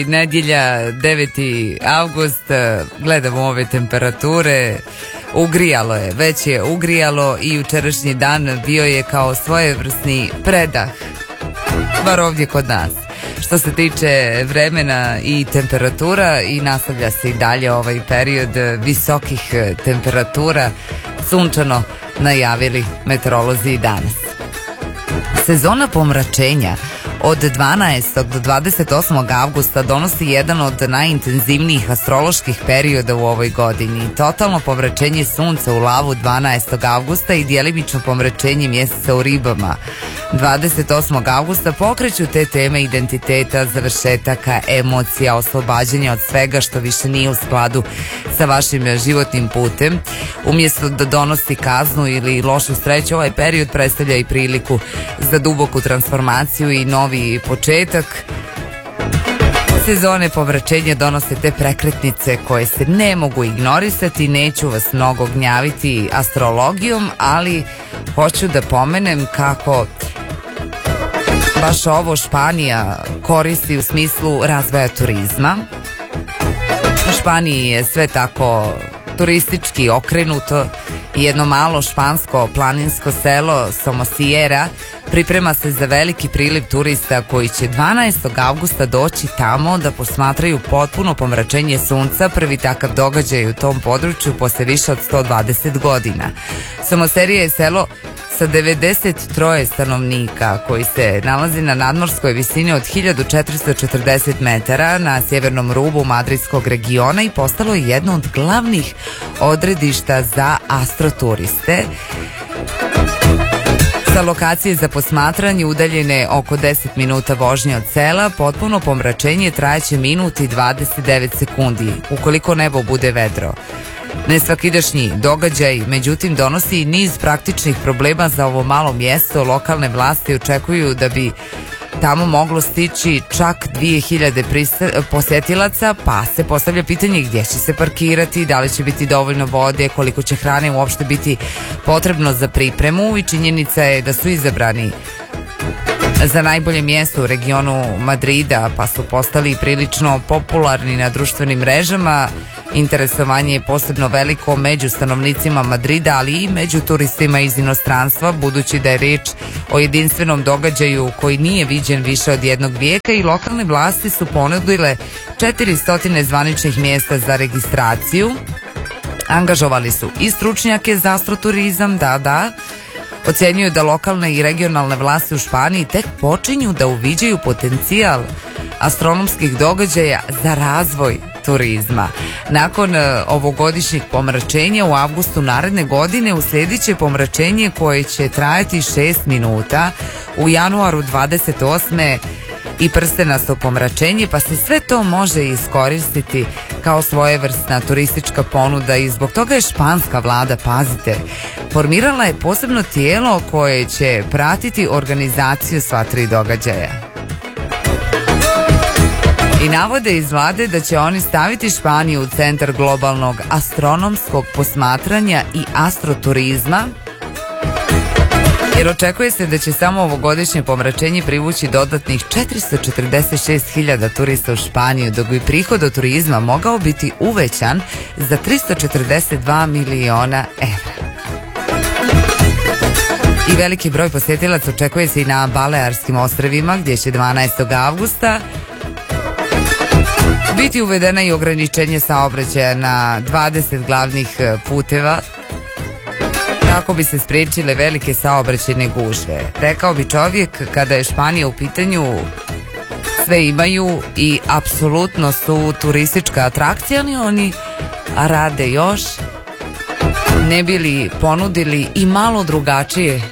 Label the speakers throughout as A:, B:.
A: Nedjelja, 9. avgust, gledamo ove temperature, ugrijalo je, već je ugrijalo i jučerašnji dan bio je kao svojevrsni predah, bar ovdje kod nas. Što se tiče vremena i temperatura, i nastavlja se i dalje ovaj period visokih temperatura, sunčano najavili meteorolozi i danas. Sezona pomračenja od 12. do 28. avgusta donosi jedan od najintenzivnijih astroloških perioda u ovoj godini. Totalno pomračenje sunca u lavu 12. avgusta i djelimično pomračenje mjeseca u ribama 28. avgusta pokreću te teme identiteta, završetaka, emocija, oslobađanja od svega što više nije u skladu sa vašim životnim putem. Umjesto da donosi kaznu ili lošu sreću, ovaj period predstavlja i priliku za duboku transformaciju i novi početak. Sezone pomračenja donose te prekretnice koje se ne mogu ignorisati. Neću vas mnogo gnjaviti astrologijom, ali hoću da pomenem kako baš ovo Španija koristi u smislu razvoja turizma. U Španiji je sve tako turistički okrenuto. Jedno malo špansko planinsko selo Somosierra priprema se za veliki priliv turista koji će 12. avgusta doći tamo da posmatraju potpuno pomračenje sunca, prvi takav događaj u tom području posle više od 120 godina. Somosierra je selo sa 93 stanovnika koji se nalazi na nadmorskoj visini od 1440 metara na sjevernom rubu madridskog regiona i postalo je jedno od glavnih odredišta za astroturiste. Sa lokacije za posmatranje udaljene oko 10 minuta vožnje od sela, potpuno pomračenje trajeće minut i 29 sekundi, ukoliko nebo bude vedro. Nesvakidašnji događaj, međutim, donosi niz praktičnih problema za ovo malo mjesto. Lokalne vlasti očekuju da bi tamo moglo stići čak 2000 posjetilaca, pa se postavlja pitanje gdje će se parkirati, da li će biti dovoljno vode, koliko će hrane uopšte biti potrebno za pripremu, i činjenica je da su izabrani za najbolje mjesto u regionu Madrida, pa su postali prilično popularni na društvenim mrežama. Interesovanje je posebno veliko među stanovnicima Madrida, ali i među turistima iz inostranstva, budući da je riječ o jedinstvenom događaju koji nije viđen više od jednog vijeka, i lokalne vlasti su ponudile 400 zvaničnih mjesta za registraciju. Angažovali su i stručnjake za astroturizam, ocjenjuju da lokalne i regionalne vlasti u Španiji tek počinju da uviđaju potencijal astronomskih događaja za razvoj turizma. Nakon ovogodišnjeg pomračenja u avgustu naredne godine uslijedit će pomračenje koje će trajati 6 minuta, u januaru 28. i prstenasto pomračenje, pa se sve to može iskoristiti kao svojevrsna turistička ponuda, i zbog toga je španska vlada, pazite, formirala je posebno tijelo koje će pratiti organizaciju sva tri događaja. I navode iz vlade da će oni staviti Španiju u centar globalnog astronomskog posmatranja i astroturizma, jer očekuje se da će samo ovogodišnje pomračenje privući dodatnih 446.000 turista u Španiju, dok bi prihod od turizma mogao biti uvećan za 342 miliona evra. I veliki broj posjetilaca očekuje se i na Balearskim ostrvima, gdje će 12. avgusta biti uvedena i ograničenje saobraćaja na 20 glavnih puteva, kako bi se spriječile velike saobraćajne gužve. Rekao bi čovjek, kada je Španija u pitanju, sve imaju i apsolutno su turistička atrakcija, ali oni rade još, ne bi li ponudili i malo drugačije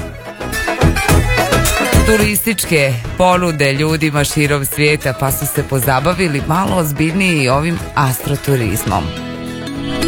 A: turističke ponude ljudima širom svijeta, pa su se pozabavili malo ozbiljnije i ovim astroturizmom.